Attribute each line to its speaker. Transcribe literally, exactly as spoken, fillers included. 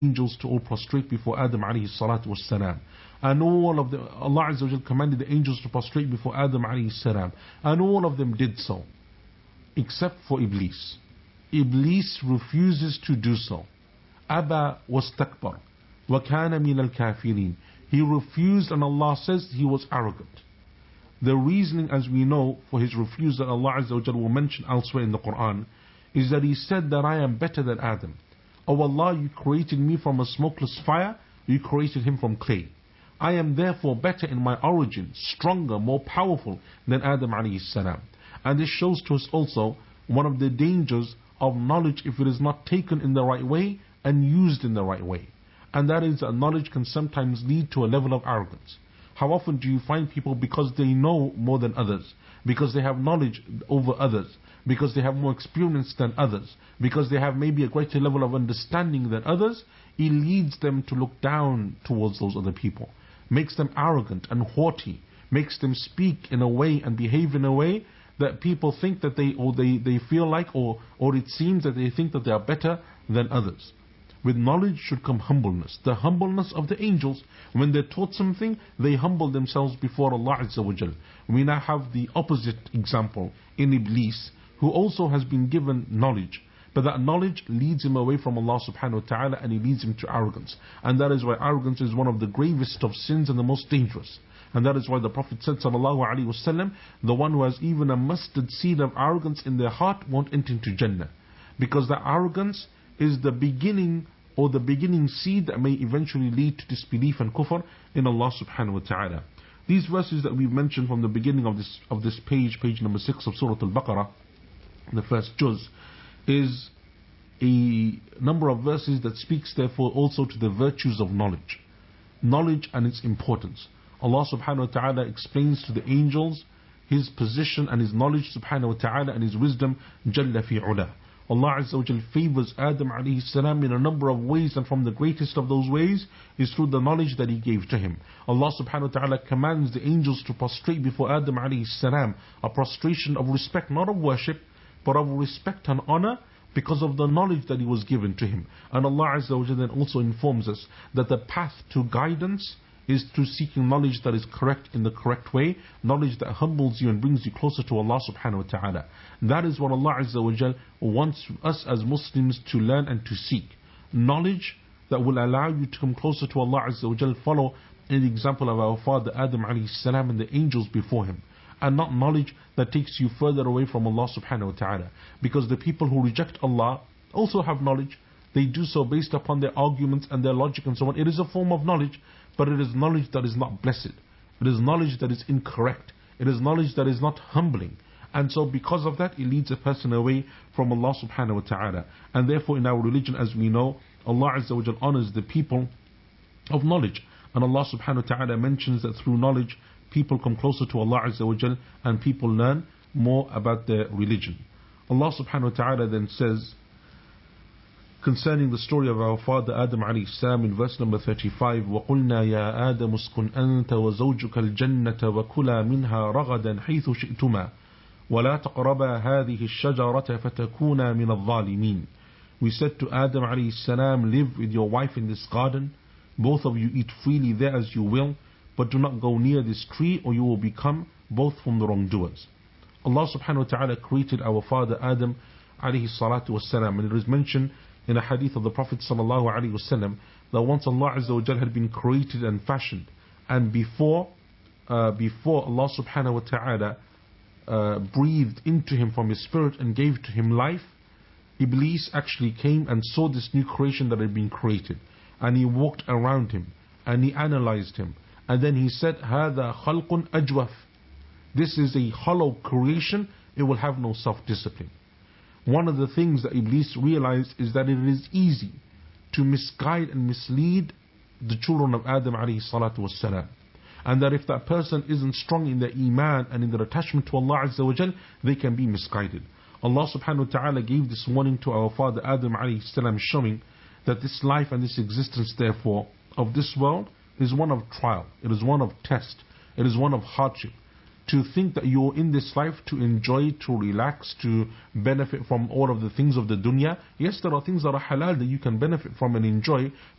Speaker 1: angels to all prostrate before Adam alayhi salatu was salam. And all of them, Allah Azza wa Jal commanded the angels to prostrate before Adam alayhi salam. And all of them did so, except for Iblis. Iblis refuses to do so. Aba wastakbar, wa kana min al-kafirin. He refused, and Allah says he was arrogant. The reasoning, as we know, for his refusal, Allah Azza wa Jal will mention elsewhere in the Quran, is that he said that I am better than Adam. Oh Allah, you created me from a smokeless fire, you created him from clay. I am therefore better in my origin, stronger, more powerful than Adam alayhi salam. And this shows to us also one of the dangers of knowledge if it is not taken in the right way and used in the right way. And that is that knowledge can sometimes lead to a level of arrogance. How often do you find people, because they know more than others, because they have knowledge over others, because they have more experience than others, because they have maybe a greater level of understanding than others, it leads them to look down towards those other people, makes them arrogant and haughty, makes them speak in a way and behave in a way that people think that they, or they, they feel like, or, or it seems that they think that they are better than others. With knowledge should come humbleness. The humbleness of the angels, when they're taught something, they humble themselves before Allah Azza wa Jal. We now have the opposite example in Iblis, who also has been given knowledge, but that knowledge leads him away from Allah subhanahu wa ta'ala, and it leads him to arrogance. And that is why arrogance is one of the gravest of sins and the most dangerous. And that is why the Prophet said sallallahu alaihi wasallam, the one who has even a mustard seed of arrogance in their heart won't enter into Jannah. Because that arrogance is the beginning, or the beginning seed that may eventually lead to disbelief and kufr in Allah subhanahu wa ta'ala. These verses that we've mentioned from the beginning of this of this page, page number six of Surah Al-Baqarah, the first juz, is a number of verses that speaks therefore also to the virtues of knowledge. Knowledge and its importance. Allah subhanahu wa ta'ala explains to the angels His position and His knowledge subhanahu wa ta'ala and His wisdom jalla fi ula. Allah Azza wa Jal favors Adam alayhi salam in a number of ways, and from the greatest of those ways is through the knowledge that He gave to him. Allah subhanahu wa ta'ala commands the angels to prostrate before Adam alayhi salam, a prostration of respect, not of worship, but of respect and honor, because of the knowledge that he was given to him. And Allah Azza wa Jal then also informs us that the path to guidance is through seeking knowledge that is correct in the correct way, knowledge that humbles you and brings you closer to Allah subhanahu wa ta'ala. That is what Allah Azza wa Jal wants us as Muslims to learn and to seek. Knowledge that will allow you to come closer to Allah Azza wa Jal. Follow in the example of our father Adam alayhi salam and the angels before him. And not knowledge that takes you further away from Allah subhanahu wa ta'ala. Because the people who reject Allah also have knowledge. They do so based upon their arguments and their logic and so on. It is a form of knowledge, but it is knowledge that is not blessed. It is knowledge that is incorrect. It is knowledge that is not humbling. And so because of that, it leads a person away from Allah subhanahu wa ta'ala. And therefore in our religion, as we know, Allah Azza wa Jal honors the people of knowledge. And Allah subhanahu wa ta'ala mentions that through knowledge, people come closer to Allah Azza wa Jal, and people learn more about their religion. Allah subhanahu wa ta'ala then says, concerning the story of our father Adam alayhi salam in verse number thirty-five, وَقُلْنَا يَا آدَمُ اسْكُنْ أَنْتَ وَزَوْجُكَ الْجَنَّةَ وَكُلَا مِنْهَا رَغَدًا حَيْثُ شِئْتُمَا وَلَا تَقْرَبَا هَذِهِ الشَّجَرَةَ فَتَكُونَا مِنَ الظَّالِمِينَ. We said to Adam alayhi salam, live with your wife in this garden, both of you eat freely there as you will, but do not go near this tree or you will become both from the wrongdoers. Allah subhanahu wa ta'ala created our father Adam alayhi salatu wasalam, and it is mentioned in a hadith of the Prophet sallallahu alaihi wasallam that once Allah Azza wa Jal had been created and fashioned, and before uh, before Allah subhanahu wa ta'ala uh, breathed into him from his spirit and gave to him life, Iblis actually came and saw this new creation that had been created, and he walked around him and he analyzed him, and then he said, هَذَا خَلْقٌ أَجْوَفٌ. This is a hollow creation, it will have no self-discipline. One of the things that Iblis realized is that it is easy to misguide and mislead the children of Adam alayhi salatu wassalam. And that if that person isn't strong in their iman and in their attachment to Allah Azza wa Jal, they can be misguided. Allah subhanahu wa ta'ala gave this warning to our father Adam alayhi salam, showing that this life and this existence therefore of this world is one of trial, it is one of test, it is one of hardship. To think that you're in this life to enjoy, to relax, to benefit from all of the things of the dunya. Yes, there are things that are halal that you can benefit from and enjoy,